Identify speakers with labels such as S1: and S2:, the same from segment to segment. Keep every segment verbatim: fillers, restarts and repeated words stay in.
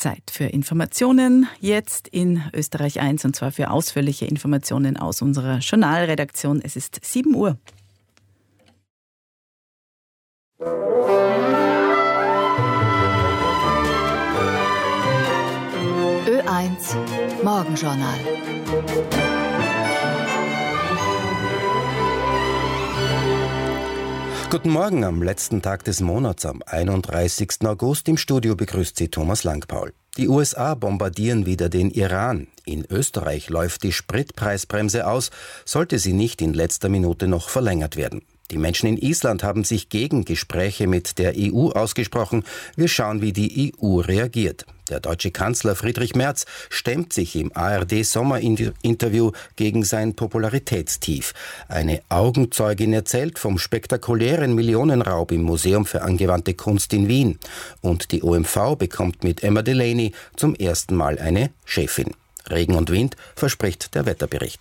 S1: Zeit für Informationen, jetzt in Österreich eins, und zwar für ausführliche Informationen aus unserer Journalredaktion. Es ist sieben Uhr.
S2: Ö eins Morgenjournal.
S3: Guten Morgen am letzten Tag des Monats, am einunddreißigsten August. Im Studio begrüßt Sie Thomas Langpaul. Die U S A bombardieren wieder den Iran. In Österreich läuft die Spritpreisbremse aus, sollte sie nicht in letzter Minute noch verlängert werden. Die Menschen in Island haben sich gegen Gespräche mit der E U ausgesprochen. Wir schauen, wie die E U reagiert. Der deutsche Kanzler Friedrich Merz stemmt sich im A R D-Sommerinterview gegen sein Popularitätstief. Eine Augenzeugin erzählt vom spektakulären Millionenraub im Museum für angewandte Kunst in Wien. Und die O M V bekommt mit Emma Delaney zum ersten Mal eine Chefin. Regen und Wind verspricht der Wetterbericht.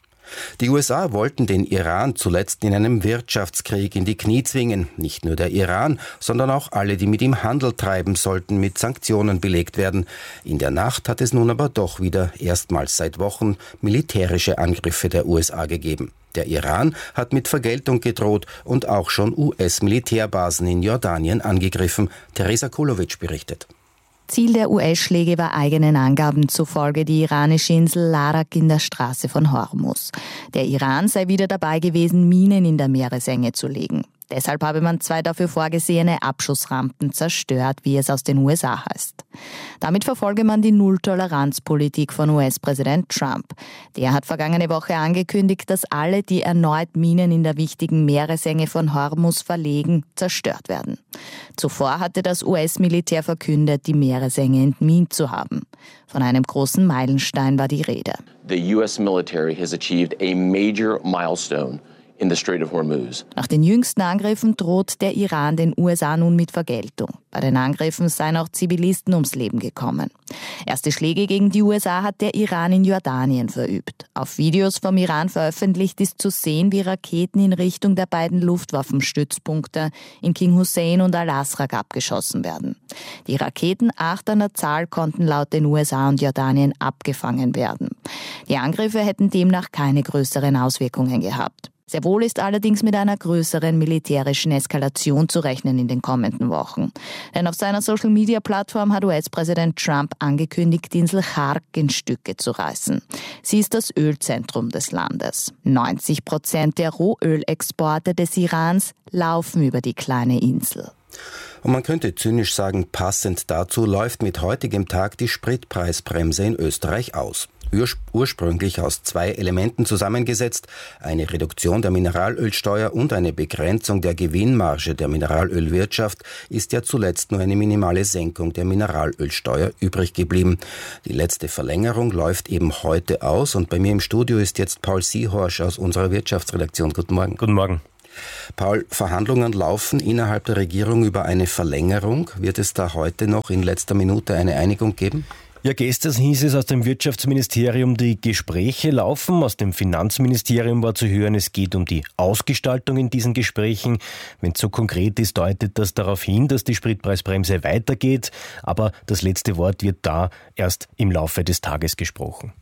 S3: Die U S A wollten den Iran zuletzt in einem Wirtschaftskrieg in die Knie zwingen. Nicht nur der Iran, sondern auch alle, die mit ihm Handel treiben, sollten mit Sanktionen belegt werden. In der Nacht hat es nun aber doch wieder erstmals seit Wochen militärische Angriffe der U S A gegeben. Der Iran hat mit Vergeltung gedroht und auch schon U S-Militärbasen in Jordanien angegriffen. Teresa Kulowitsch berichtet.
S2: Ziel der U S-Schläge war eigenen Angaben zufolge die iranische Insel Larak in der Straße von Hormuz. Der Iran sei wieder dabei gewesen, Minen in der Meeresenge zu legen. Deshalb habe man zwei dafür vorgesehene Abschussrampen zerstört, wie es aus den U S A heißt. Damit verfolge man die Null-Toleranz-Politik von U S-Präsident Trump. Der hat vergangene Woche angekündigt, dass alle, die erneut Minen in der wichtigen Meeresenge von Hormuz verlegen, zerstört werden. Zuvor hatte das U S-Militär verkündet, die Meeresenge entmint zu haben. Von einem großen Meilenstein war die Rede.
S4: The U S military has achieved a major milestone in the Strait of Hormuz.
S2: Nach den jüngsten Angriffen droht der Iran den U S A nun mit Vergeltung. Bei den Angriffen seien auch Zivilisten ums Leben gekommen. Erste Schläge gegen die U S A hat der Iran in Jordanien verübt. Auf Videos vom Iran veröffentlicht ist zu sehen, wie Raketen in Richtung der beiden Luftwaffenstützpunkte in King Hussein und Al-Asraq abgeschossen werden. Die Raketen, acht an der Zahl, konnten laut den U S A und Jordanien abgefangen werden. Die Angriffe hätten demnach keine größeren Auswirkungen gehabt. Sehr wohl ist allerdings mit einer größeren militärischen Eskalation zu rechnen in den kommenden Wochen. Denn auf seiner Social-Media-Plattform hat U S-Präsident Trump angekündigt, die Insel Chark in Stücke zu reißen. Sie ist das Ölzentrum des Landes. neunzig Prozent der Rohölexporte des Irans laufen über die kleine Insel.
S3: Und man könnte zynisch sagen, passend dazu läuft mit heutigem Tag die Spritpreisbremse in Österreich aus. Ursprünglich aus zwei Elementen zusammengesetzt, eine Reduktion der Mineralölsteuer und eine Begrenzung der Gewinnmarge der Mineralölwirtschaft, ist ja zuletzt nur eine minimale Senkung der Mineralölsteuer übrig geblieben. Die letzte Verlängerung läuft eben heute aus und bei mir im Studio ist jetzt Paul Siehorsch aus unserer Wirtschaftsredaktion. Guten Morgen.
S5: Guten Morgen.
S3: Paul, Verhandlungen laufen innerhalb der Regierung über eine Verlängerung. Wird es da heute noch in letzter Minute eine Einigung geben?
S5: Ja, gestern hieß es aus dem Wirtschaftsministerium, die Gespräche laufen. Aus dem Finanzministerium war zu hören, es geht um die Ausgestaltung in diesen Gesprächen. Wenn es so konkret ist, deutet das darauf hin, dass die Spritpreisbremse weitergeht. Aber das letzte Wort wird da erst im Laufe des Tages gesprochen.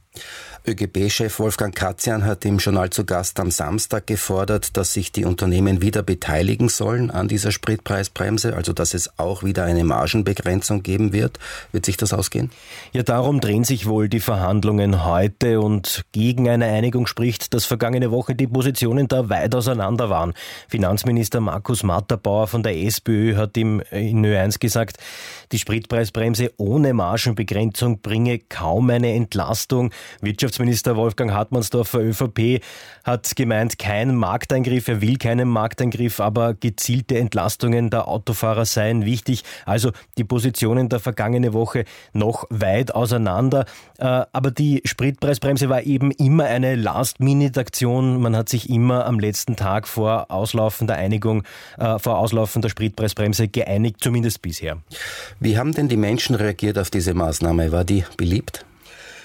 S3: ÖGB-Chef Wolfgang Katzian hat im Journal zu Gast am Samstag gefordert, dass sich die Unternehmen wieder beteiligen sollen an dieser Spritpreisbremse, also dass es auch wieder eine Margenbegrenzung geben wird. Wird sich das ausgehen?
S5: Ja, darum drehen sich wohl die Verhandlungen heute und gegen eine Einigung spricht, dass vergangene Woche die Positionen da weit auseinander waren. Finanzminister Markus Matterbauer von der SPÖ hat ihm in Ö eins gesagt, die Spritpreisbremse ohne Margenbegrenzung bringe kaum eine Entlastung. Wirtschaftsminister Wolfgang Hartmannsdorfer, ÖVP, hat gemeint, kein Markteingriff, er will keinen Markteingriff, aber gezielte Entlastungen der Autofahrer seien wichtig. Also die Positionen der vergangene Woche noch weit auseinander. Aber die Spritpreisbremse war eben immer eine Last-Minute-Aktion. Man hat sich immer am letzten Tag vor Auslaufen der Einigung, vor Auslaufen der Spritpreisbremse geeinigt, zumindest bisher.
S3: Wie haben denn die Menschen reagiert auf diese Maßnahme? War die beliebt?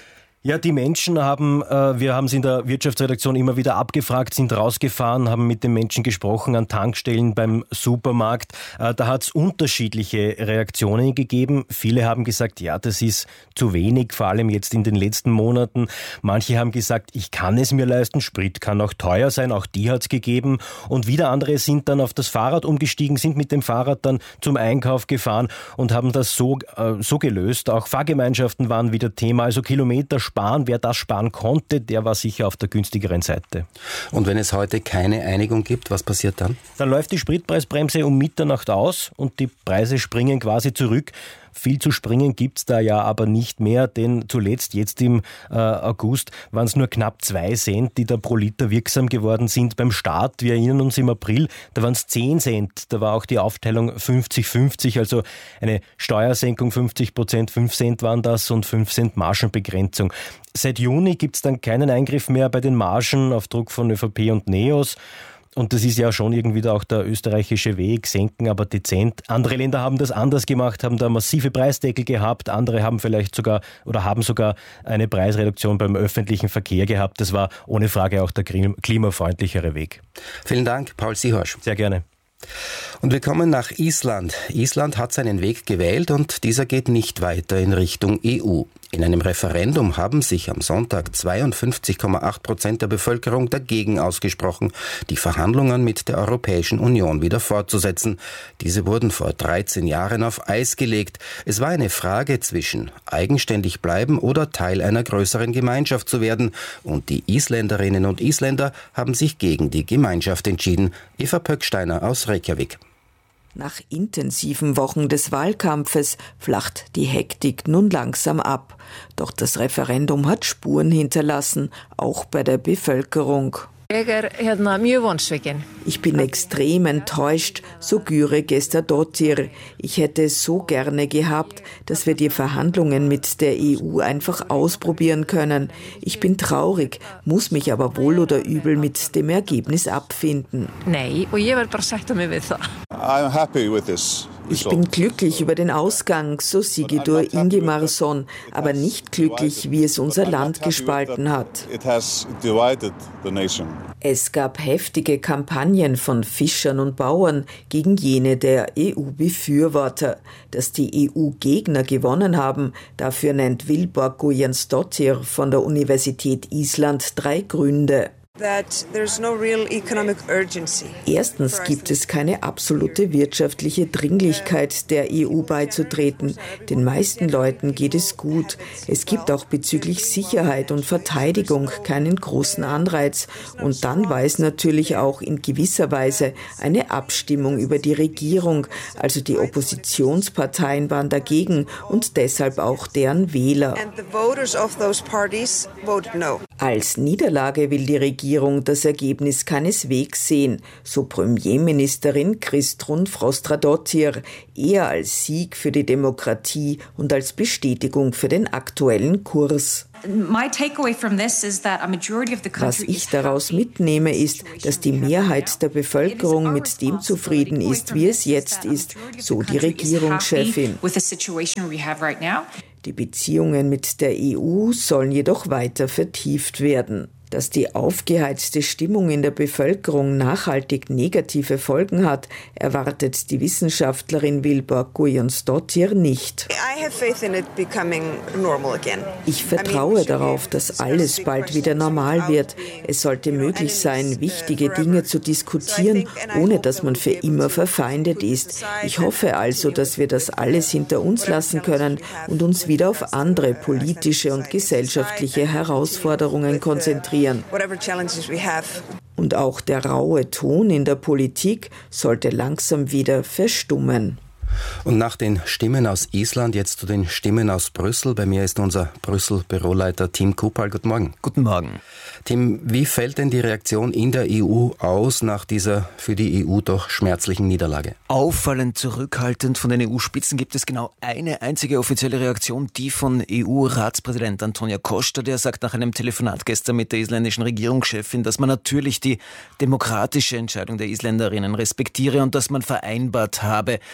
S5: Ja, die Menschen haben, äh, wir haben es in der Wirtschaftsredaktion immer wieder abgefragt, sind rausgefahren, haben mit den Menschen gesprochen an Tankstellen, beim Supermarkt. Äh, da hat es unterschiedliche Reaktionen gegeben. Viele haben gesagt, ja, das ist zu wenig, vor allem jetzt in den letzten Monaten. Manche haben gesagt, ich kann es mir leisten, Sprit kann auch teuer sein, auch die hat es gegeben. Und wieder andere sind dann auf das Fahrrad umgestiegen, sind mit dem Fahrrad dann zum Einkauf gefahren und haben das so, äh, so gelöst. Auch Fahrgemeinschaften waren wieder Thema, also Kilometer sparen. Wer das sparen konnte, der war sicher auf der günstigeren Seite.
S3: Und wenn es heute keine Einigung gibt, was passiert dann?
S5: Dann läuft die Spritpreisbremse um Mitternacht aus und die Preise springen quasi zurück. Viel zu springen gibt's da ja aber nicht mehr, denn zuletzt, jetzt im äh, August, waren es nur knapp zwei Cent, die da pro Liter wirksam geworden sind beim Start. Wir erinnern uns im April, da waren es zehn Cent, da war auch die Aufteilung fünfzig fünfzig, also eine Steuersenkung fünfzig Prozent, fünf Cent waren das und fünf Cent Margenbegrenzung. Seit Juni gibt's dann keinen Eingriff mehr bei den Margen auf Druck von ÖVP und NEOS. Und das ist ja schon irgendwie da auch der österreichische Weg, senken aber dezent. Andere Länder haben das anders gemacht, haben da massive Preisdeckel gehabt. Andere haben vielleicht sogar oder haben sogar eine Preisreduktion beim öffentlichen Verkehr gehabt. Das war ohne Frage auch der klimafreundlichere Weg.
S3: Vielen Dank, Paul Sihorsch.
S5: Sehr gerne.
S3: Und wir kommen nach Island. Island hat seinen Weg gewählt und dieser geht nicht weiter in Richtung E U. In einem Referendum haben sich am Sonntag zweiundfünfzig Komma acht Prozent der Bevölkerung dagegen ausgesprochen, die Verhandlungen mit der Europäischen Union wieder fortzusetzen. Diese wurden vor dreizehn Jahren auf Eis gelegt. Es war eine Frage zwischen eigenständig bleiben oder Teil einer größeren Gemeinschaft zu werden. Und die Isländerinnen und Isländer haben sich gegen die Gemeinschaft entschieden. Eva Pöcksteiner aus Reykjavik.
S6: Nach intensiven Wochen des Wahlkampfes flacht die Hektik nun langsam ab. Doch das Referendum hat Spuren hinterlassen, auch bei der Bevölkerung. Ich bin extrem enttäuscht, so Gyre Gestadottir. Ich hätte es so gerne gehabt, dass wir die Verhandlungen mit der E U einfach ausprobieren können. Ich bin traurig, muss mich aber wohl oder übel mit dem Ergebnis abfinden.
S7: Nein, og ég verð bara að sætta mig við það.
S6: I'm happy with this. Ich bin glücklich über den Ausgang, so Sigurður Ingimarsson, aber nicht glücklich, wie es unser Land gespalten hat. Es gab heftige Kampagnen von Fischern und Bauern gegen jene der E U-Befürworter. Dass die E U-Gegner gewonnen haben, dafür nennt Vilborg Guðjónsdóttir von der Universität Island drei Gründe. Erstens gibt es keine absolute wirtschaftliche Dringlichkeit, der E U beizutreten. Den meisten Leuten geht es gut. Es gibt auch bezüglich Sicherheit und Verteidigung keinen großen Anreiz. Und dann war es natürlich auch in gewisser Weise eine Abstimmung über die Regierung. Also die Oppositionsparteien waren dagegen und deshalb auch deren Wähler. Als Niederlage will die Regierung das Ergebnis keineswegs sehen, so Premierministerin Kristrún Frostadóttir, eher als Sieg für die Demokratie und als Bestätigung für den aktuellen Kurs. Was ich daraus mitnehme, ist, dass die Mehrheit der Bevölkerung mit dem zufrieden ist, wie es jetzt ist, so die Regierungschefin. Die Beziehungen mit der E U sollen jedoch weiter vertieft werden. Dass die aufgeheizte Stimmung in der Bevölkerung nachhaltig negative Folgen hat, erwartet die Wissenschaftlerin Vilborg Guðjónsdóttir nicht. Ich vertraue darauf, dass alles bald wieder normal wird. Es sollte möglich sein, wichtige Dinge zu diskutieren, ohne dass man für immer verfeindet ist. Ich hoffe also, dass wir das alles hinter uns lassen können und uns wieder auf andere politische und gesellschaftliche Herausforderungen konzentrieren. Und auch der raue Ton in der Politik sollte langsam wieder verstummen.
S3: Und nach den Stimmen aus Island jetzt zu den Stimmen aus Brüssel. Bei mir ist unser Brüssel-Büroleiter Tim Kupal. Guten Morgen.
S8: Guten Morgen.
S3: Tim, wie fällt denn die Reaktion in der E U aus nach dieser für die E U doch schmerzlichen Niederlage?
S8: Auffallend zurückhaltend. Von den E U-Spitzen gibt es genau eine einzige offizielle Reaktion, die von E U-Ratspräsident Antonio Costa, der sagt nach einem Telefonat gestern mit der isländischen Regierungschefin, dass man natürlich die demokratische Entscheidung der Isländerinnen respektiere und dass man vereinbart habe, künftig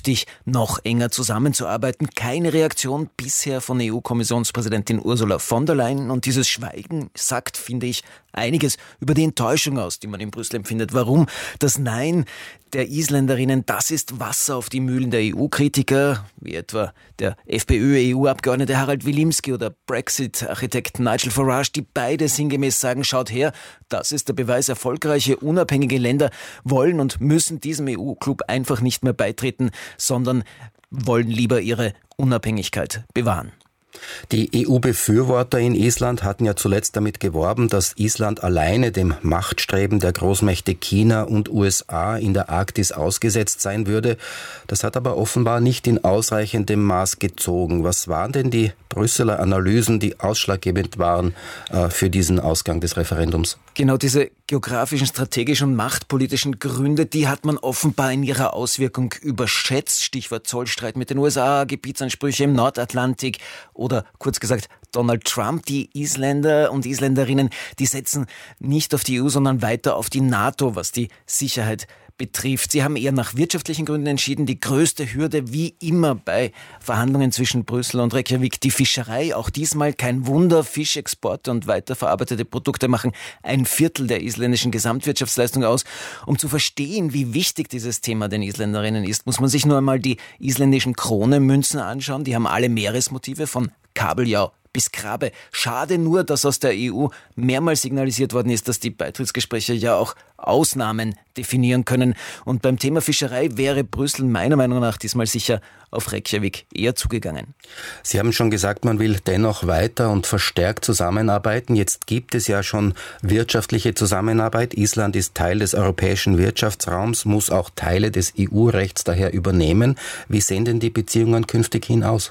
S8: künftig noch enger zusammenzuarbeiten. Keine Reaktion bisher von E U-Kommissionspräsidentin Ursula von der Leyen. Und dieses Schweigen sagt, finde ich, einiges über die Enttäuschung aus, die man in Brüssel empfindet. Warum? Das Nein der Isländerinnen, das ist Wasser auf die Mühlen der E U-Kritiker, wie etwa der FPÖ-E U-Abgeordnete Harald Wilimski oder Brexit-Architekt Nigel Farage, die beide sinngemäß sagen, schaut her, das ist der Beweis, erfolgreiche, unabhängige Länder wollen und müssen diesem E U-Club einfach nicht mehr beitreten, sondern wollen lieber ihre Unabhängigkeit bewahren.
S3: Die E U-Befürworter in Island hatten ja zuletzt damit geworben, dass Island alleine dem Machtstreben der Großmächte China und U S A in der Arktis ausgesetzt sein würde. Das hat aber offenbar nicht in ausreichendem Maß gezogen. Was waren denn die Brüsseler Analysen, die ausschlaggebend waren äh, für diesen Ausgang des Referendums?
S8: Genau diese geografischen, strategischen und machtpolitischen Gründe, die hat man offenbar in ihrer Auswirkung überschätzt. Stichwort Zollstreit mit den U S A, Gebietsansprüche im Nordatlantik oder kurz gesagt Donald Trump. Die Isländer und Isländerinnen, die setzen nicht auf die E U, sondern weiter auf die NATO, was die Sicherheit betrifft. Sie haben eher nach wirtschaftlichen Gründen entschieden. Die größte Hürde, wie immer bei Verhandlungen zwischen Brüssel und Reykjavik, die Fischerei. Auch diesmal kein Wunder. Fischexporte und weiterverarbeitete Produkte machen ein Viertel der isländischen Gesamtwirtschaftsleistung aus. Um zu verstehen, wie wichtig dieses Thema den Isländerinnen ist, muss man sich nur einmal die isländischen Kronemünzen anschauen. Die haben alle Meeresmotive von Kabeljau bis Krabbe. Schade nur, dass aus der E U mehrmals signalisiert worden ist, dass die Beitrittsgespräche ja auch Ausnahmen definieren können. Und beim Thema Fischerei wäre Brüssel meiner Meinung nach diesmal sicher auf Reykjavik eher zugegangen.
S3: Sie haben schon gesagt, man will dennoch weiter und verstärkt zusammenarbeiten. Jetzt gibt es ja schon wirtschaftliche Zusammenarbeit. Island ist Teil des europäischen Wirtschaftsraums, muss auch Teile des E U-Rechts daher übernehmen. Wie sehen denn die Beziehungen künftig hin aus?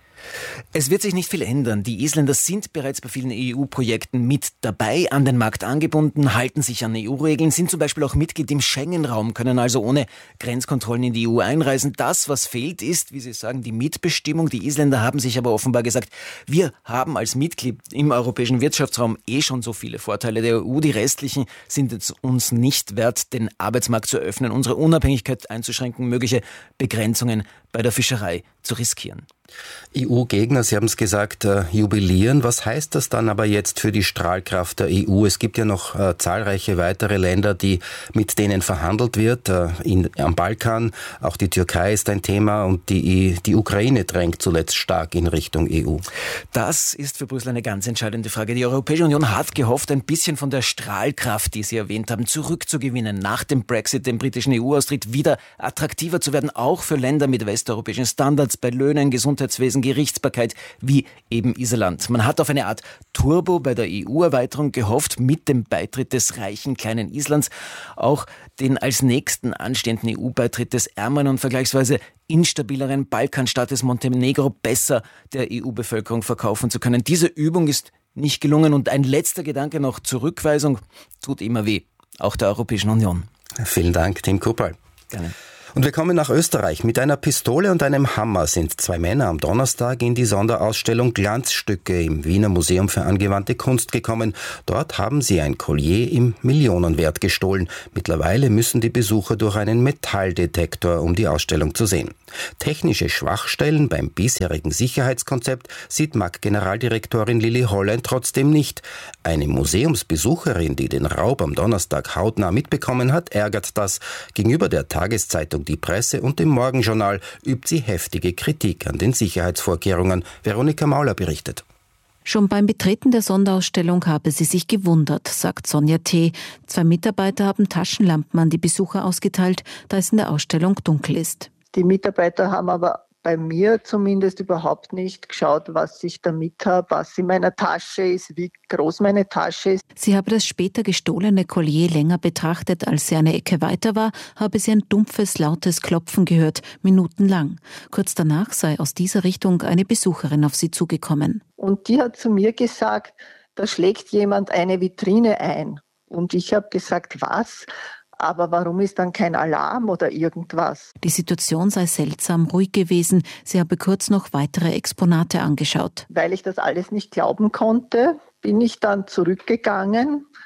S8: Es wird sich nicht viel ändern. Die Isländer sind bereits bei vielen E U-Projekten mit dabei, an den Markt angebunden, halten sich an E U-Regeln, sind zum Beispiel auch Mitglied im Schengen-Raum, können also ohne Grenzkontrollen in die E U einreisen. Das, was fehlt, ist, wie Sie sagen, die Mitbestimmung. Die Isländer haben sich aber offenbar gesagt, wir haben als Mitglied im europäischen Wirtschaftsraum eh schon so viele Vorteile der E U. Die restlichen sind es uns nicht wert, den Arbeitsmarkt zu öffnen, unsere Unabhängigkeit einzuschränken, mögliche Begrenzungen bei der Fischerei zu riskieren.
S3: E U-Gegner, Sie haben es gesagt, äh, jubilieren. Was heißt das dann aber jetzt für die Strahlkraft der E U? Es gibt ja noch äh, zahlreiche weitere Länder, die mit denen verhandelt wird. Äh, in, am Balkan, auch die Türkei ist ein Thema und die, die Ukraine drängt zuletzt stark in Richtung E U.
S8: Das ist für Brüssel eine ganz entscheidende Frage. Die Europäische Union hat gehofft, ein bisschen von der Strahlkraft, die Sie erwähnt haben, zurückzugewinnen, nach dem Brexit, dem britischen E U-Austritt, wieder attraktiver zu werden, auch für Länder mit westeuropäischen Standards bei Löhnen, Gesundheitswesen, Gerichtsbarkeit, wie eben Island. Man hat auf eine Art Turbo bei der E U-Erweiterung gehofft, mit dem Beitritt des reichen kleinen Islands auch den als nächsten anstehenden E U-Beitritt des ärmeren und vergleichsweise instabileren Balkanstaates Montenegro besser der E U-Bevölkerung verkaufen zu können. Diese Übung ist nicht gelungen und ein letzter Gedanke noch zur Rückweisung tut immer weh, auch der Europäischen Union.
S3: Vielen Dank, Tim Kuppal.
S8: Gerne.
S3: Und wir kommen nach Österreich. Mit einer Pistole und einem Hammer sind zwei Männer am Donnerstag in die Sonderausstellung Glanzstücke im Wiener Museum für angewandte Kunst gekommen. Dort haben sie ein Collier im Millionenwert gestohlen. Mittlerweile müssen die Besucher durch einen Metalldetektor, um die Ausstellung zu sehen. Technische Schwachstellen beim bisherigen Sicherheitskonzept sieht M A G-Generaldirektorin Lili Hollein trotzdem nicht. Eine Museumsbesucherin, die den Raub am Donnerstag hautnah mitbekommen hat, ärgert das. Gegenüber der Tageszeitung Die Presse und dem Morgenjournal übt sie heftige Kritik an den Sicherheitsvorkehrungen. Veronika Mauler berichtet.
S9: Schon beim Betreten der Sonderausstellung habe sie sich gewundert, sagt Sonja T. Zwei Mitarbeiter haben Taschenlampen an die Besucher ausgeteilt, da es in der Ausstellung dunkel ist.
S10: Die Mitarbeiter haben aber bei mir zumindest überhaupt nicht geschaut, was ich damit habe, was in meiner Tasche ist, wie groß meine Tasche ist.
S9: Sie habe das später gestohlene Collier länger betrachtet. Als sie eine Ecke weiter war, habe sie ein dumpfes, lautes Klopfen gehört, minutenlang. Kurz danach sei aus dieser Richtung eine Besucherin auf sie zugekommen.
S10: Und die hat zu mir gesagt, da schlägt jemand eine Vitrine ein. Und ich habe gesagt, was? Aber warum ist dann kein Alarm oder irgendwas?
S9: Die Situation sei seltsam ruhig gewesen. Sie habe kurz noch weitere Exponate angeschaut.
S10: Weil ich das alles nicht glauben konnte, bin ich dann zurückgegangen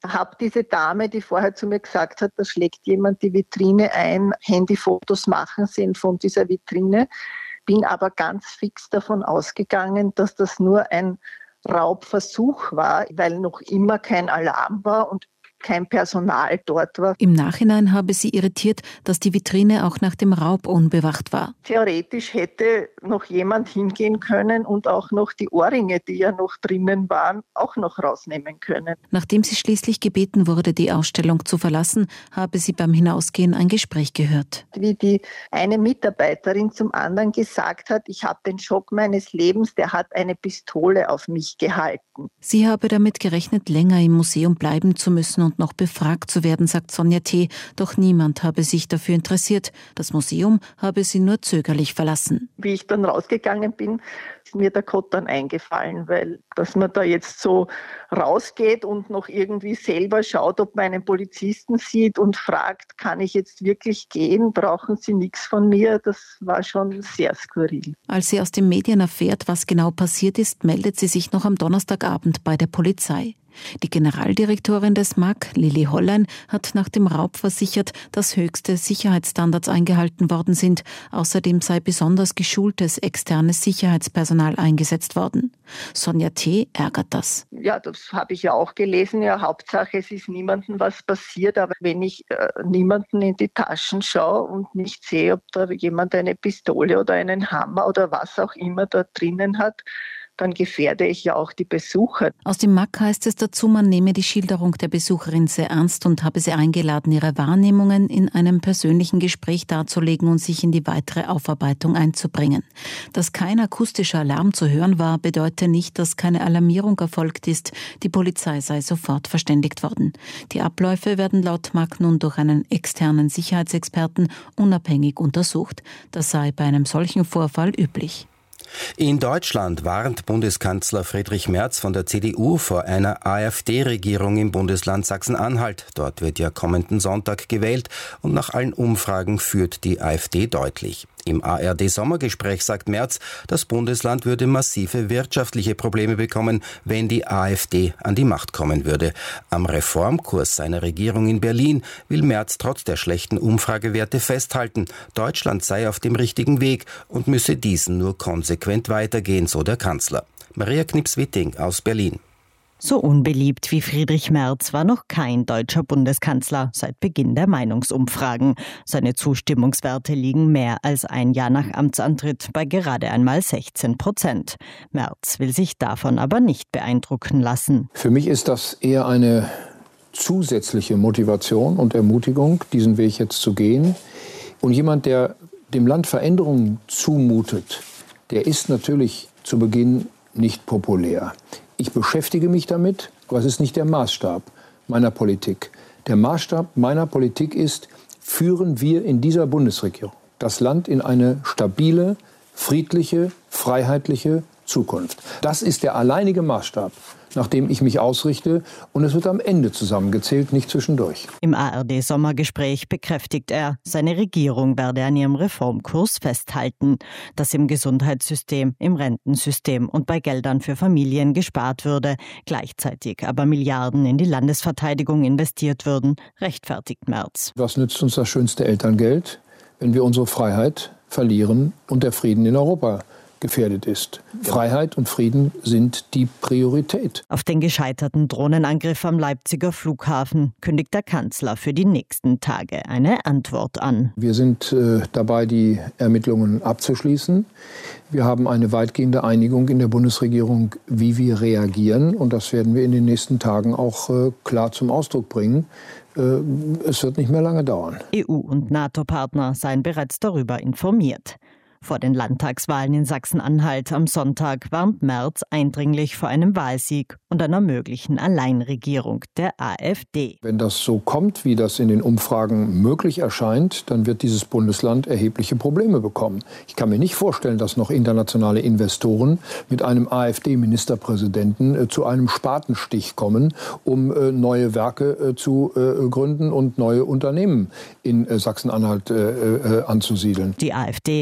S10: habe diese Dame, die vorher zu mir gesagt hat, da schlägt jemand die Vitrine ein, Handyfotos machen sehen von dieser Vitrine, bin aber ganz fix davon ausgegangen, dass das nur ein Raubversuch war, weil noch immer kein Alarm war und kein Personal dort war.
S9: Im Nachhinein habe sie irritiert, dass die Vitrine auch nach dem Raub unbewacht war.
S10: Theoretisch hätte noch jemand hingehen können und auch noch die Ohrringe, die ja noch drinnen waren, auch noch rausnehmen können.
S9: Nachdem sie schließlich gebeten wurde, die Ausstellung zu verlassen, habe sie beim Hinausgehen ein Gespräch gehört.
S10: Wie die eine Mitarbeiterin zum anderen gesagt hat, ich habe den Schock meines Lebens, der hat eine Pistole auf mich gehalten.
S9: Sie habe damit gerechnet, länger im Museum bleiben zu müssen und noch befragt zu werden, sagt Sonja T. Doch niemand habe sich dafür interessiert. Das Museum habe sie nur zögerlich verlassen.
S10: Wie ich dann rausgegangen bin, ist mir der Code dann eingefallen, weil dass man da jetzt so rausgeht und noch irgendwie selber schaut, ob man einen Polizisten sieht und fragt, kann ich jetzt wirklich gehen, brauchen Sie nichts von mir, das war schon sehr skurril.
S9: Als sie aus den Medien erfährt, was genau passiert ist, meldet sie sich noch am Donnerstagabend bei der Polizei. Die Generaldirektorin des M A G, Lili Hollein, hat nach dem Raub versichert, dass höchste Sicherheitsstandards eingehalten worden sind. Außerdem sei besonders geschultes externes Sicherheitspersonal eingesetzt worden. Sonja T. ärgert das.
S10: Ja, das habe ich ja auch gelesen. Ja, Hauptsache, es ist niemandem was passiert. Aber wenn ich äh, niemanden in die Taschen schaue und nicht sehe, ob da jemand eine Pistole oder einen Hammer oder was auch immer da drinnen hat, dann gefährde ich ja auch die Besucher.
S9: Aus dem M A G heißt es dazu, man nehme die Schilderung der Besucherin sehr ernst und habe sie eingeladen, ihre Wahrnehmungen in einem persönlichen Gespräch darzulegen und sich in die weitere Aufarbeitung einzubringen. Dass kein akustischer Alarm zu hören war, bedeutet nicht, dass keine Alarmierung erfolgt ist. Die Polizei sei sofort verständigt worden. Die Abläufe werden laut M A G nun durch einen externen Sicherheitsexperten unabhängig untersucht. Das sei bei einem solchen Vorfall üblich.
S3: In Deutschland warnt Bundeskanzler Friedrich Merz von der C D U vor einer AfD-Regierung im Bundesland Sachsen-Anhalt. Dort wird ja kommenden Sonntag gewählt und nach allen Umfragen führt die AfD deutlich. Im A R D-Sommergespräch sagt Merz, das Bundesland würde massive wirtschaftliche Probleme bekommen, wenn die AfD an die Macht kommen würde. Am Reformkurs seiner Regierung in Berlin will Merz trotz der schlechten Umfragewerte festhalten, Deutschland sei auf dem richtigen Weg und müsse diesen nur konsequent weitergehen, so der Kanzler. Maria Knips-Witting aus Berlin.
S11: So unbeliebt wie Friedrich Merz war noch kein deutscher Bundeskanzler seit Beginn der Meinungsumfragen. Seine Zustimmungswerte liegen mehr als ein Jahr nach Amtsantritt bei gerade einmal sechzehn Prozent. Merz will sich davon aber nicht beeindrucken lassen.
S12: Für mich ist das eher eine zusätzliche Motivation und Ermutigung, diesen Weg jetzt zu gehen. Und jemand, der dem Land Veränderungen zumutet, der ist natürlich zu Beginn nicht populär. Ich beschäftige mich damit, aber es ist nicht der Maßstab meiner Politik. Der Maßstab meiner Politik ist, führen wir in dieser Bundesregierung das Land in eine stabile, friedliche, freiheitliche Zukunft. Das ist der alleinige Maßstab, nach dem ich mich ausrichte, und es wird am Ende zusammengezählt, nicht zwischendurch.
S11: Im A R D-Sommergespräch bekräftigt er, seine Regierung werde an ihrem Reformkurs festhalten, dass im Gesundheitssystem, im Rentensystem und bei Geldern für Familien gespart würde, gleichzeitig aber Milliarden in die Landesverteidigung investiert würden, rechtfertigt Merz.
S12: Was nützt uns das schönste Elterngeld, wenn wir unsere Freiheit verlieren und der Frieden in Europa gefährdet ist? Freiheit und Frieden sind die Priorität.
S11: Auf den gescheiterten Drohnenangriff am Leipziger Flughafen kündigt der Kanzler für die nächsten Tage eine Antwort an.
S12: Wir sind äh, dabei, die Ermittlungen abzuschließen. Wir haben eine weitgehende Einigung in der Bundesregierung, wie wir reagieren. Und das werden wir in den nächsten Tagen auch äh, klar zum Ausdruck bringen. Äh, es wird nicht mehr lange dauern.
S11: E U- und NATO-Partner seien bereits darüber informiert. Vor den Landtagswahlen in Sachsen-Anhalt am Sonntag warnt Merz eindringlich vor einem Wahlsieg und einer möglichen Alleinregierung der AfD.
S12: Wenn das so kommt, wie das in den Umfragen möglich erscheint, dann wird dieses Bundesland erhebliche Probleme bekommen. Ich kann mir nicht vorstellen, dass noch internationale Investoren mit einem AfD-Ministerpräsidenten äh, zu einem Spatenstich kommen, um äh, neue Werke äh, zu äh, gründen und neue Unternehmen in äh, Sachsen-Anhalt äh, äh, anzusiedeln.
S11: Die AfD liegt in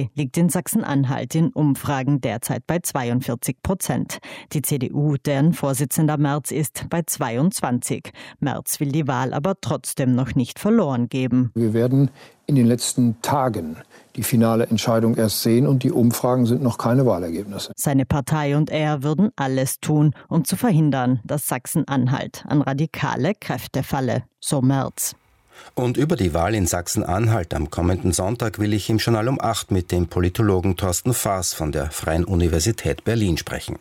S11: Sachsen-Anhalt in Umfragen derzeit bei zweiundvierzig Prozent. Die C D U, deren Vorsitzender Merz ist, bei zweiundzwanzig. Merz will die Wahl aber trotzdem noch nicht verloren geben.
S12: Wir werden in den letzten Tagen die finale Entscheidung erst sehen und die Umfragen sind noch keine Wahlergebnisse.
S11: Seine Partei und er würden alles tun, um zu verhindern, dass Sachsen-Anhalt an radikale Kräfte falle, so Merz.
S3: Und über die Wahl in Sachsen-Anhalt am kommenden Sonntag will ich im Journal um acht mit dem Politologen Thorsten Faas von der Freien Universität Berlin sprechen.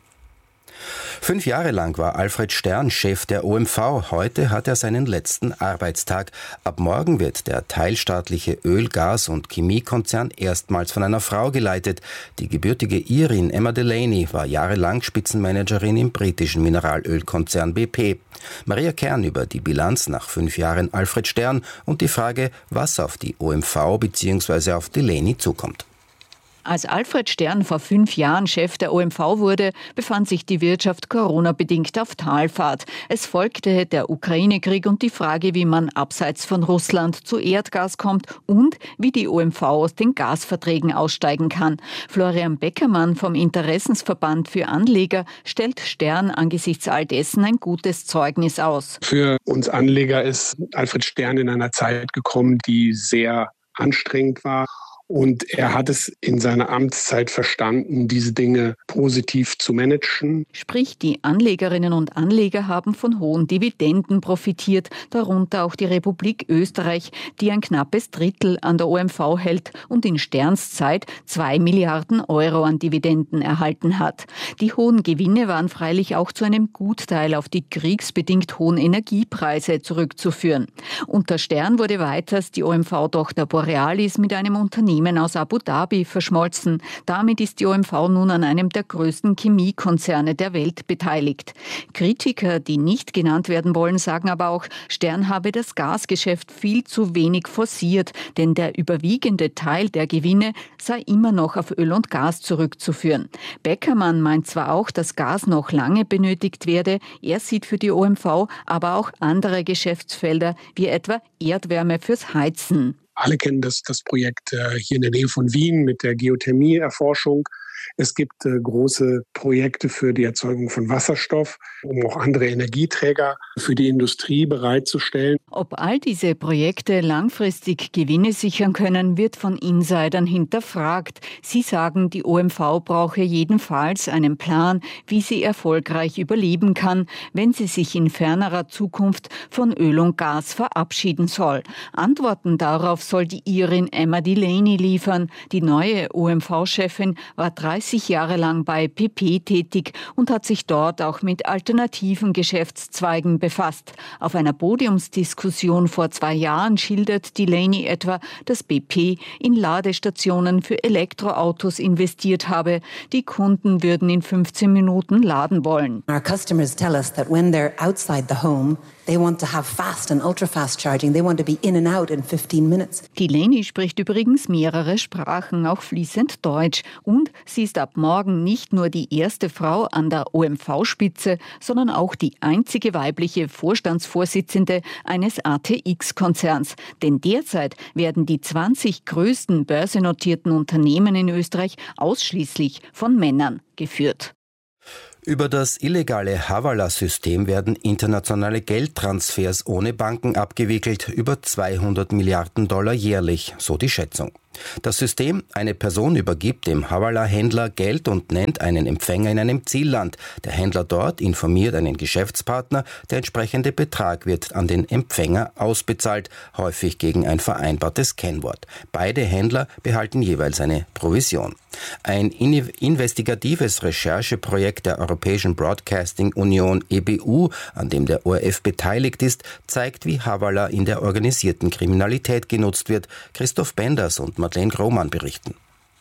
S3: Fünf Jahre lang war Alfred Stern Chef der O M V. Heute hat er seinen letzten Arbeitstag. Ab morgen wird der teilstaatliche Öl-, Gas- und Chemiekonzern erstmals von einer Frau geleitet. Die gebürtige Irin Emma Delaney war jahrelang Spitzenmanagerin im britischen Mineralölkonzern B P. Maria Kern über die Bilanz nach fünf Jahren Alfred Stern und die Frage, was auf die O M V bzw. auf Delaney zukommt.
S13: Als Alfred Stern vor fünf Jahren Chef der O M V wurde, befand sich die Wirtschaft Corona-bedingt auf Talfahrt. Es folgte der Ukraine-Krieg und die Frage, wie man abseits von Russland zu Erdgas kommt und wie die O M V aus den Gasverträgen aussteigen kann. Florian Beckermann vom Interessensverband für Anleger stellt Stern angesichts all dessen ein gutes Zeugnis aus.
S14: Für uns Anleger ist Alfred Stern in einer Zeit gekommen, die sehr anstrengend war. Und er hat es in seiner Amtszeit verstanden, diese Dinge positiv zu managen.
S13: Sprich, die Anlegerinnen und Anleger haben von hohen Dividenden profitiert, darunter auch die Republik Österreich, die ein knappes Drittel an der O M V hält und in Sterns Zeit zwei Milliarden Euro an Dividenden erhalten hat. Die hohen Gewinne waren freilich auch zu einem Gutteil auf die kriegsbedingt hohen Energiepreise zurückzuführen. Unter Stern wurde weiters die O M V-Tochter Borealis mit einem Unternehmen aus Abu Dhabi verschmolzen. Damit ist die O M V nun an einem der größten Chemiekonzerne der Welt beteiligt. Kritiker, die nicht genannt werden wollen, sagen aber auch, Stern habe das Gasgeschäft viel zu wenig forciert, denn der überwiegende Teil der Gewinne sei immer noch auf Öl und Gas zurückzuführen. Beckermann meint zwar auch, dass Gas noch lange benötigt werde, er sieht für die O M V aber auch andere Geschäftsfelder, wie etwa Erdwärme fürs Heizen.
S14: Alle kennen das, das Projekt äh, hier in der Nähe von Wien mit der Geothermieerforschung. Es gibt äh, große Projekte für die Erzeugung von Wasserstoff, um auch andere Energieträger für die Industrie bereitzustellen.
S13: Ob all diese Projekte langfristig Gewinne sichern können, wird von Insidern hinterfragt. Sie sagen, die O M V brauche jedenfalls einen Plan, wie sie erfolgreich überleben kann, wenn sie sich in fernerer Zukunft von Öl und Gas verabschieden soll. Antworten darauf soll die Irin Emma Delaney liefern. Die neue O M V-Chefin war dreißig Jahre lang bei B P tätig und hat sich dort auch mit alternativen Geschäftszweigen befasst. Auf einer Podiumsdiskussion vor zwei Jahren schildert Delaney etwa, dass B P in Ladestationen für Elektroautos investiert habe. Die Kunden würden in fünfzehn Minuten laden wollen.
S15: Our customers tell us that when they're outside the home, they want to have fast and ultra-fast charging. They want to be in and out in fifteen minutes.
S13: Delaney spricht übrigens mehrere Sprachen, auch fließend Deutsch. Und sie ist ab morgen nicht nur die erste Frau an der O M V-Spitze, sondern auch die einzige weibliche Vorstandsvorsitzende eines A T X-Konzerns. Denn derzeit werden die zwanzig größten börsennotierten Unternehmen in Österreich ausschließlich von Männern geführt.
S3: Über das illegale Havala-System werden internationale Geldtransfers ohne Banken abgewickelt, über zweihundert Milliarden Dollar jährlich, so die Schätzung. Das System: eine Person übergibt dem Havala-Händler Geld und nennt einen Empfänger in einem Zielland. Der Händler dort informiert einen Geschäftspartner, der entsprechende Betrag wird an den Empfänger ausbezahlt, häufig gegen ein vereinbartes Kennwort. Beide Händler behalten jeweils eine Provision. Ein investigatives Rechercheprojekt der Europäischen Broadcasting Union E B U, an dem der O R F beteiligt ist, zeigt, wie Havala in der organisierten Kriminalität genutzt wird. Christoph Benders und Madeleine Grohmann berichten.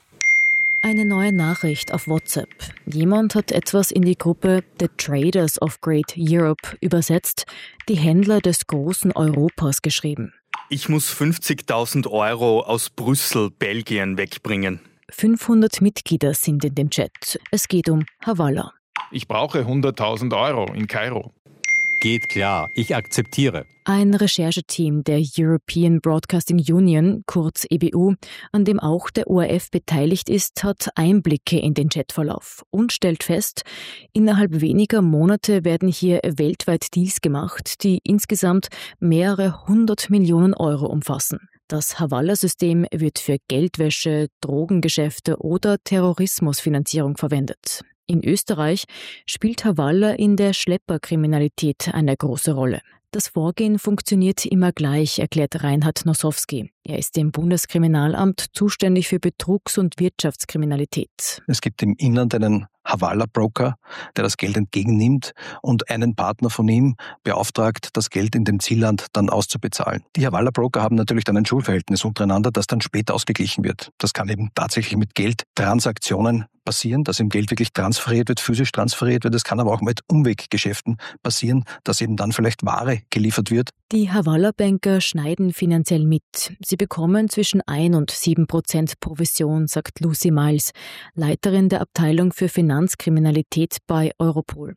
S16: Eine neue Nachricht auf WhatsApp. Jemand hat etwas in die Gruppe The Traders of Great Europe übersetzt, die Händler des großen Europas, geschrieben.
S17: Ich muss fünfzigtausend Euro aus Brüssel, Belgien wegbringen.
S16: fünfhundert Mitglieder sind in dem Chat. Es geht um Havala.
S18: Ich brauche hunderttausend Euro in Kairo. geht klar. Ich akzeptiere.
S16: Ein Rechercheteam der European Broadcasting Union, kurz E B U, an dem auch der O R F beteiligt ist, hat Einblicke in den Chatverlauf und stellt fest, innerhalb weniger Monate werden hier weltweit Deals gemacht, die insgesamt mehrere hundert Millionen Euro umfassen. Das Hawala-System wird für Geldwäsche, Drogengeschäfte oder Terrorismusfinanzierung verwendet. In Österreich spielt Hawala in der Schlepperkriminalität eine große Rolle. Das Vorgehen funktioniert immer gleich, erklärt Reinhard Nosowski. Er ist im Bundeskriminalamt zuständig für Betrugs- und Wirtschaftskriminalität.
S19: Es gibt im Inland einen Hawala-Broker, der das Geld entgegennimmt und einen Partner von ihm beauftragt, das Geld in dem Zielland dann auszubezahlen. Die Hawala-Broker haben natürlich dann ein Schulverhältnis untereinander, das dann später ausgeglichen wird. Das kann eben tatsächlich mit Geldtransaktionen passieren, dass eben Geld wirklich transferiert wird, physisch transferiert wird. Es kann aber auch mit Umweggeschäften passieren, dass eben dann vielleicht Ware geliefert wird.
S16: Die Hawala-Banker schneiden finanziell mit. Sie bekommen zwischen ein und sieben Prozent Provision, sagt Lucy Miles, Leiterin der Abteilung für Finanzkriminalität bei Europol.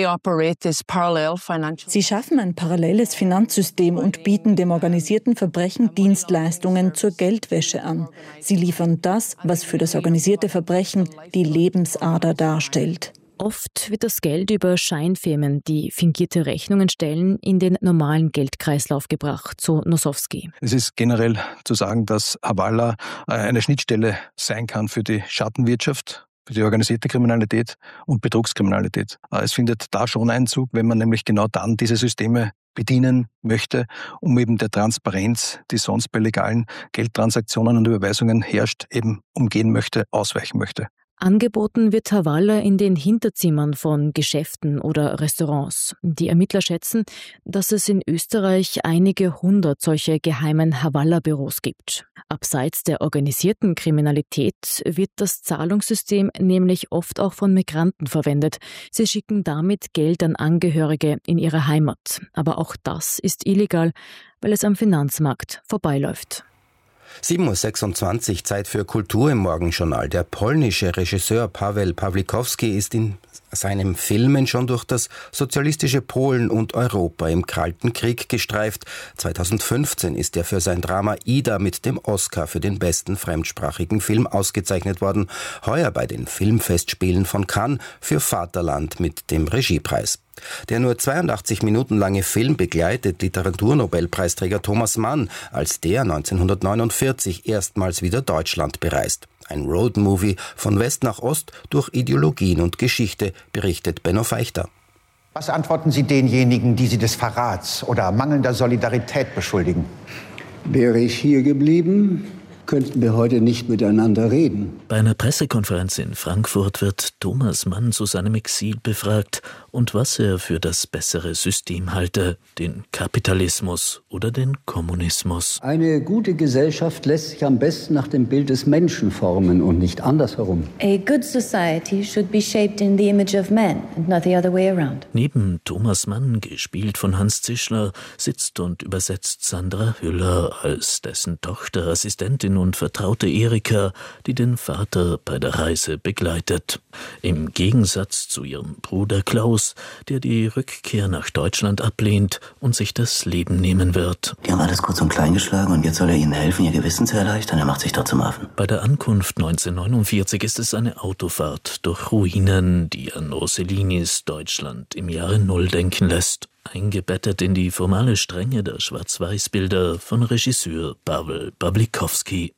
S20: Sie schaffen ein paralleles Finanzsystem und bieten dem organisierten Verbrechen Dienstleistungen zur Geldwäsche an. Sie liefern das, was für das organisierte Verbrechen die Lebensader darstellt.
S16: Oft wird das Geld über Scheinfirmen, die fingierte Rechnungen stellen, in den normalen Geldkreislauf gebracht, so Nosowski.
S19: Es ist generell zu sagen, dass Hawala eine Schnittstelle sein kann für die Schattenwirtschaft, für die organisierte Kriminalität und Betrugskriminalität. Es findet da schon Einzug, wenn man nämlich genau dann diese Systeme bedienen möchte, um eben der Transparenz, die sonst bei legalen Geldtransaktionen und Überweisungen herrscht, eben umgehen möchte, ausweichen möchte.
S16: Angeboten wird Hawala in den Hinterzimmern von Geschäften oder Restaurants. Die Ermittler schätzen, dass es in Österreich einige hundert solche geheimen Hawala-Büros gibt. Abseits der organisierten Kriminalität wird das Zahlungssystem nämlich oft auch von Migranten verwendet. Sie schicken damit Geld an Angehörige in ihre Heimat. Aber auch das ist illegal, weil es am Finanzmarkt vorbeiläuft.
S3: sieben Uhr sechsundzwanzig, Zeit für Kultur im Morgenjournal. Der polnische Regisseur Paweł Pawlikowski ist in seinen Filmen schon durch das sozialistische Polen und Europa im Kalten Krieg gestreift. zweitausendfünfzehn ist er für sein Drama Ida mit dem Oscar für den besten fremdsprachigen Film ausgezeichnet worden. Heuer bei den Filmfestspielen von Cannes für Vaterland mit dem Regiepreis. Der nur zweiundachtzig Minuten lange Film begleitet Literaturnobelpreisträger Thomas Mann, als der neunzehnhundertneunundvierzig erstmals wieder Deutschland bereist. Ein Roadmovie von West nach Ost durch Ideologien und Geschichte, berichtet Benno Feichter.
S21: Was antworten Sie denjenigen, die Sie des Verrats oder mangelnder Solidarität beschuldigen?
S22: Wäre ich hier geblieben, könnten wir heute nicht miteinander reden.
S23: Bei einer Pressekonferenz in Frankfurt wird Thomas Mann zu seinem Exil befragt und was er für das bessere System halte, den Kapitalismus oder den Kommunismus.
S22: Eine gute Gesellschaft lässt sich am besten nach dem Bild des Menschen formen und nicht andersherum.
S24: A good society should be shaped in the image of man and not the other way around.
S23: Neben Thomas Mann, gespielt von Hans Zischler, sitzt und übersetzt Sandra Hüller als dessen Tochter, Assistentin und Vertraute Erika, die den Vater bei der Reise begleitet. Im Gegensatz zu ihrem Bruder Klaus, der die Rückkehr nach Deutschland ablehnt und sich das Leben nehmen wird.
S25: Die haben alles kurz und klein geschlagen und jetzt soll er ihnen helfen, ihr Gewissen zu erleichtern. Er macht sich doch zum Affen.
S23: Bei der Ankunft neunzehnhundertneunundvierzig ist es eine Autofahrt durch Ruinen, die an Rossellinis Deutschland im Jahre Null denken lässt. Eingebettet in die formale Strenge der Schwarz-Weiß-Bilder von Regisseur Paweł Pawlikowski.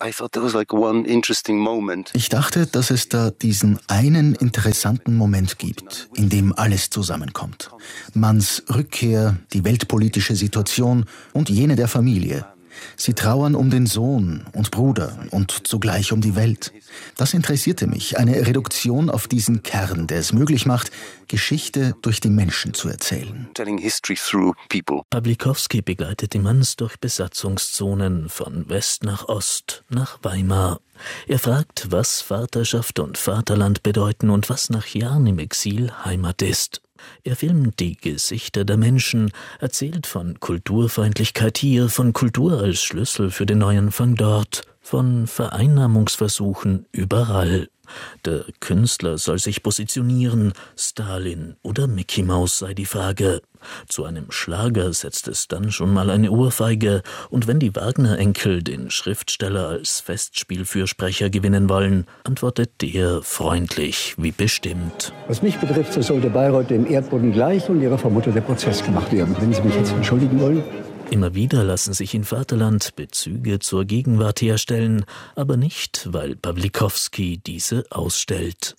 S26: Ich dachte, dass es da diesen einen interessanten Moment gibt, in dem alles zusammenkommt. Manns Rückkehr, die weltpolitische Situation und jene der Familie. Sie trauern um den Sohn und Bruder und zugleich um die Welt. Das interessierte mich, eine Reduktion auf diesen Kern, der es möglich macht, Geschichte durch die Menschen zu erzählen.
S23: Pawlikowski begleitet die Manns durch Besatzungszonen von West nach Ost, nach Weimar. Er fragt, was Vaterschaft und Vaterland bedeuten und was nach Jahren im Exil Heimat ist. Er filmt die Gesichter der Menschen, erzählt von Kulturfeindlichkeit hier, von Kultur als Schlüssel für den Neuanfang dort, von Vereinnahmungsversuchen überall. Der Künstler soll sich positionieren, Stalin oder Mickey Mouse sei die Frage. Zu einem Schlager setzt es dann schon mal eine Ohrfeige. Und wenn die Wagner-Enkel den Schriftsteller als Festspielfürsprecher gewinnen wollen, antwortet der freundlich wie bestimmt.
S22: Was mich betrifft, so sollte Bayreuth dem Erdboden gleich und ihrer Vermutter der Prozess gemacht werden. Wenn Sie mich jetzt entschuldigen wollen.
S23: Immer wieder lassen sich in Vaterland Bezüge zur Gegenwart herstellen, aber nicht, weil Pawlikowski diese ausstellt.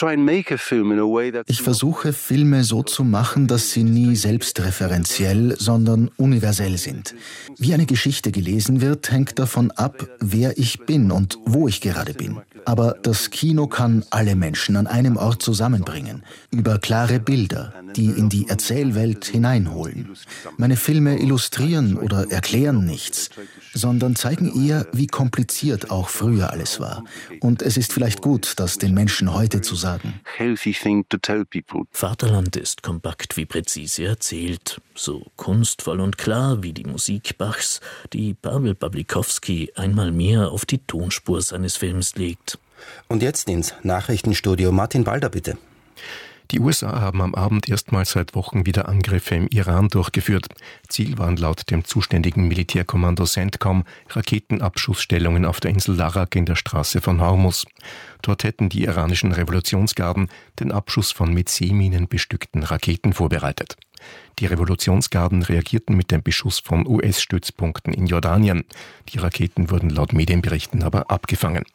S26: Ich versuche, Filme so zu machen, dass sie nie selbstreferenziell, sondern universell sind. Wie eine Geschichte gelesen wird, hängt davon ab, wer ich bin und wo ich gerade bin. Aber das Kino kann alle Menschen an einem Ort zusammenbringen, über klare Bilder, die in die Erzählwelt hineinholen. Meine Filme illustrieren oder erklären nichts, sondern zeigen eher, wie kompliziert auch früher alles war. Und es ist vielleicht gut, das den Menschen heute zu sagen.
S23: Vaterland ist kompakt wie präzise erzählt, so kunstvoll und klar wie die Musik Bachs, die Pawel Pawlikowski einmal mehr auf die Tonspur seines Films legt.
S3: Und jetzt ins Nachrichtenstudio. Martin Balder, bitte.
S1: Die U S A haben am Abend erstmals seit Wochen wieder Angriffe im Iran durchgeführt. Ziel waren laut dem zuständigen Militärkommando CENTCOM Raketenabschussstellungen auf der Insel Larak in der Straße von Hormuz. Dort hätten die iranischen Revolutionsgarden den Abschuss von mit Seeminen bestückten Raketen vorbereitet. Die Revolutionsgarden reagierten mit dem Beschuss von U S-Stützpunkten in Jordanien. Die Raketen wurden laut Medienberichten aber abgefangen.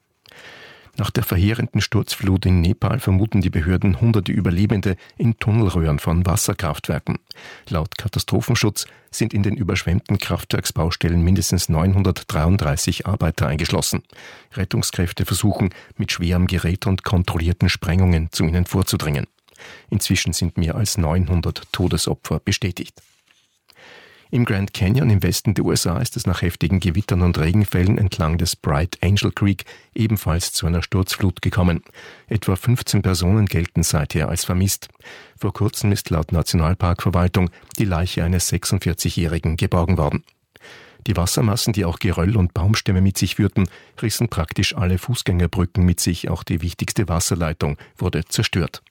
S1: Nach der verheerenden Sturzflut in Nepal vermuten die Behörden hunderte Überlebende in Tunnelröhren von Wasserkraftwerken. Laut Katastrophenschutz sind in den überschwemmten Kraftwerksbaustellen mindestens neunhundertdreiunddreißig Arbeiter eingeschlossen. Rettungskräfte versuchen, mit schwerem Gerät und kontrollierten Sprengungen zu ihnen vorzudringen. Inzwischen sind mehr als neunhundert Todesopfer bestätigt. Im Grand Canyon im Westen der U S A ist es nach heftigen Gewittern und Regenfällen entlang des Bright Angel Creek ebenfalls zu einer Sturzflut gekommen. Etwa fünfzehn Personen gelten seither als vermisst. Vor kurzem ist laut Nationalparkverwaltung die Leiche eines sechsundvierzigjährigen geborgen worden. Die Wassermassen, die auch Geröll und Baumstämme mit sich führten, rissen praktisch alle Fußgängerbrücken mit sich. Auch die wichtigste Wasserleitung wurde zerstört.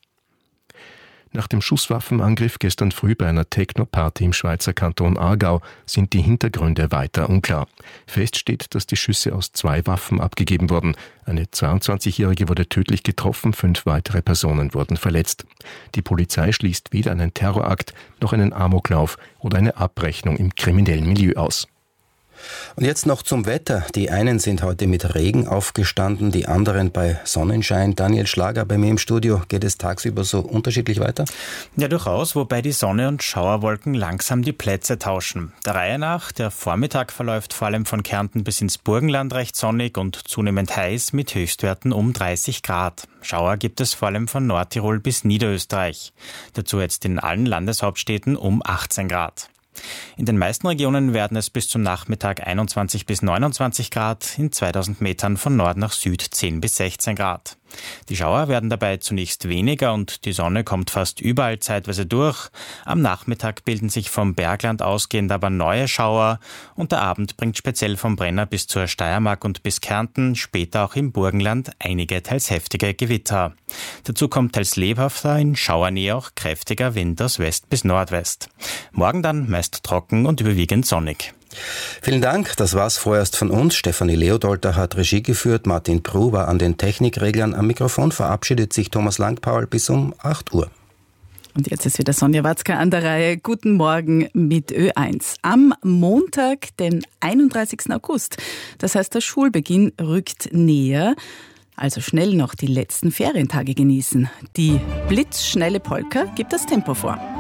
S1: Nach dem Schusswaffenangriff gestern früh bei einer Techno-Party im Schweizer Kanton Aargau sind die Hintergründe weiter unklar. Fest steht, dass die Schüsse aus zwei Waffen abgegeben wurden. Eine zweiundzwanzigjährige wurde tödlich getroffen, fünf weitere Personen wurden verletzt. Die Polizei schließt weder einen Terrorakt noch einen Amoklauf oder eine Abrechnung im kriminellen Milieu aus.
S3: Und jetzt noch zum Wetter. Die einen sind heute mit Regen aufgestanden, die anderen bei Sonnenschein. Daniel Schlager bei mir im Studio. Geht es tagsüber so unterschiedlich weiter?
S2: Ja, durchaus, wobei die Sonne und Schauerwolken langsam die Plätze tauschen. Der Reihe nach, der Vormittag verläuft vor allem von Kärnten bis ins Burgenland recht sonnig und zunehmend heiß mit Höchstwerten um dreißig Grad. Schauer gibt es vor allem von Nordtirol bis Niederösterreich. Dazu jetzt in allen Landeshauptstädten um achtzehn Grad. In den meisten Regionen werden es bis zum Nachmittag einundzwanzig bis neunundzwanzig Grad, in zweitausend Metern von Nord nach Süd zehn bis sechzehn Grad. Die Schauer werden dabei zunächst weniger und die Sonne kommt fast überall zeitweise durch. Am Nachmittag bilden sich vom Bergland ausgehend aber neue Schauer und der Abend bringt speziell vom Brenner bis zur Steiermark und bis Kärnten, später auch im Burgenland einige teils heftige Gewitter. Dazu kommt teils lebhafter, in Schauernähe auch kräftiger Wind aus West bis Nordwest. Morgen dann meist trocken und überwiegend sonnig.
S3: Vielen Dank, das war's vorerst von uns. Stefanie Leodolter hat Regie geführt, Martin Prue war an den Technikreglern. Am Mikrofon verabschiedet sich Thomas Langpaul bis um acht Uhr.
S4: Und jetzt ist wieder Sonja Watzka an der Reihe. Guten Morgen mit Ö eins. Am Montag, den einunddreißigsten August, das heißt der Schulbeginn rückt näher. Also schnell noch die letzten Ferientage genießen. Die blitzschnelle Polka gibt das Tempo vor.